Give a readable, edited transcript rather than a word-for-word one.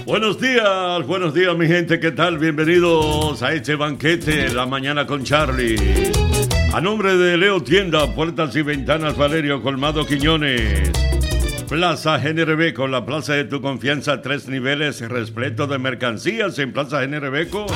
Buenos días mi gente, ¿qué tal? Bienvenidos a este banquete, La Mañana con Charlie. A nombre de Leo Tienda, Puertas y Ventanas Valerio Colmado Quiñones. Plaza GNRB, con la plaza de tu confianza, 3 niveles, repleto de mercancías en Plaza GNRB.